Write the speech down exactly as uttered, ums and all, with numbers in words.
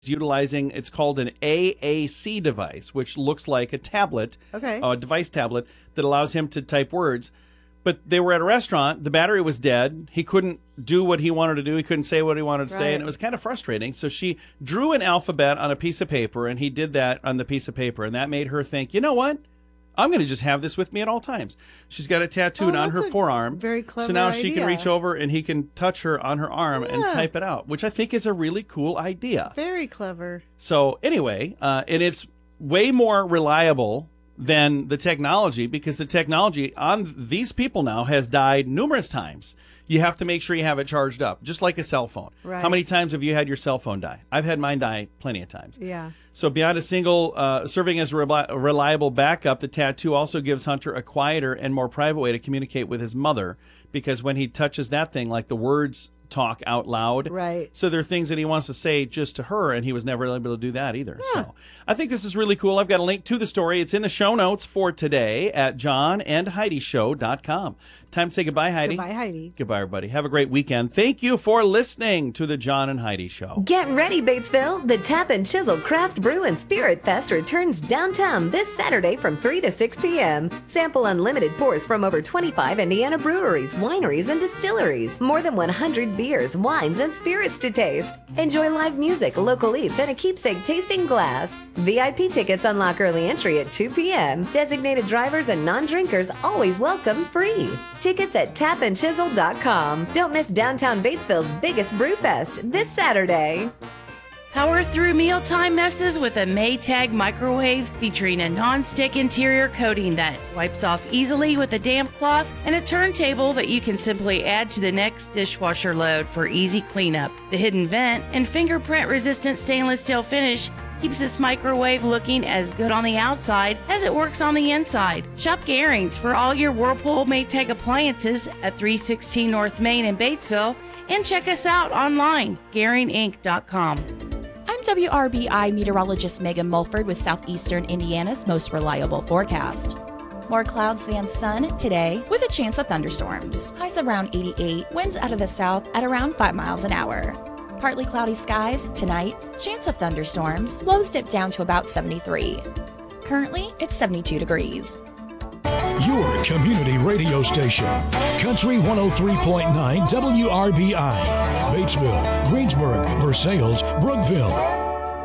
utilizing, it's called an A A C device, which looks like a tablet, Okay. a device tablet that allows him to type words. But they were at a restaurant. The battery was dead. He couldn't do what he wanted to do. He couldn't say what he wanted to say, Right. and it was kind of frustrating. So she drew an alphabet on a piece of paper, and he did that on the piece of paper, and that made her think, you know what? I'm going to just have this with me at all times. She's got it tattooed Oh, on her that's a forearm. very clever So now she can idea. reach over, and he can touch her on her arm and Yeah. type it out, which I think is a really cool idea. Very clever. So anyway, uh, and it's way more reliable than the technology, because the technology on these people now has died numerous times. You have to make sure you have it charged up, just like a cell phone. Right. How many times have you had your cell phone die? I've had mine die plenty of times. Yeah. So beyond a single, uh, serving as a reli- a reliable backup, the tattoo also gives Hunter a quieter and more private way to communicate with his mother, because when he touches that thing, like the words talk out loud. Right. So there are things that he wants to say just to her, and he was never able to do that either. Yeah. So I think this is really cool. I've got a link to the story. It's in the show notes for today at john and heidi show dot com. Time to say goodbye, Heidi. Goodbye, Heidi. Goodbye, everybody. Have a great weekend. Thank you for listening to the John and Heidi Show. Get ready, Batesville. The Tap and Chisel Craft Brew and Spirit Fest returns downtown this Saturday from three to six p.m. Sample unlimited pours from over twenty-five Indiana breweries, wineries, and distilleries. More than one hundred beers, wines, and spirits to taste. Enjoy live music, local eats, and a keepsake tasting glass. V I P tickets unlock early entry at two p.m. Designated drivers and non-drinkers always welcome free. Tickets at tap and chisel dot com. Don't miss downtown Batesville's biggest brew fest this Saturday. Power through mealtime messes with a Maytag microwave featuring a non-stick interior coating that wipes off easily with a damp cloth, and a turntable that you can simply add to the next dishwasher load for easy cleanup. The hidden vent and fingerprint-resistant stainless steel finish keeps this microwave looking as good on the outside as it works on the inside. Shop Garings for all your Whirlpool Maytag appliances at three sixteen North Main in Batesville, and check us out online, garing inc dot com. I'm W R B I meteorologist Megan Mulford with Southeastern Indiana's most reliable forecast. More clouds than sun today with a chance of thunderstorms. Highs around eighty-eight, winds out of the south at around five miles an hour. Partly cloudy skies tonight, chance of thunderstorms, lows dip down to about seventy-three. Currently, it's seventy-two degrees. Your community radio station, Country one oh three point nine W R B I, Batesville, Greensburg, Versailles, Brookville.